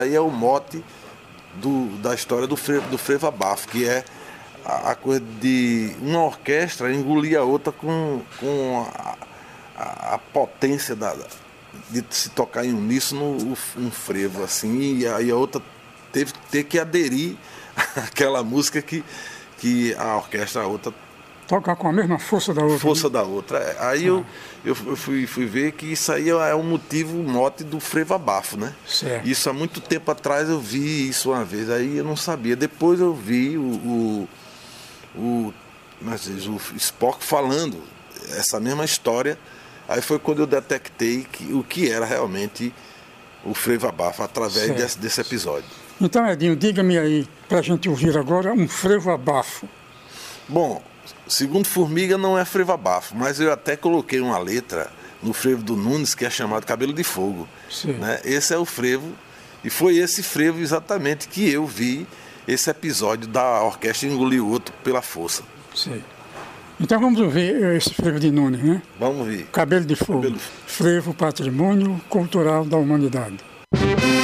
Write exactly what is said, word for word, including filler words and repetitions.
Aí é o mote do, da história do frevo, do frevo abafo, que é a, a coisa de uma orquestra engolir a outra com, com a, a, a potência da, de se tocar em uníssono um frevo, assim, e aí a outra teve que ter que aderir àquela música que, que a orquestra, a outra tocar com a mesma força da outra. Força né? da outra. Aí ah. eu, eu, eu fui, fui ver que isso aí é um motivo, um mote do frevo abafo, né? Certo. Isso há muito tempo atrás eu vi isso uma vez, aí eu não sabia. Depois eu vi o, o, o, o Spock falando essa mesma história. Aí foi quando eu detectei que, o que era realmente o frevo abafo, através desse, desse episódio. Então, Edinho, diga-me aí, para a gente ouvir agora, um frevo abafo. Bom, segundo Formiga não é frevo abafo, mas eu até coloquei uma letra no frevo do Nunes que é chamado Cabelo de Fogo. Né? Esse é o frevo, e foi esse frevo exatamente que eu vi esse episódio da orquestra engolir o outro pela força. Sim. Então vamos ouvir esse frevo de Nunes, né? Vamos ver. Cabelo de Fogo, Cabelo... frevo patrimônio cultural da humanidade.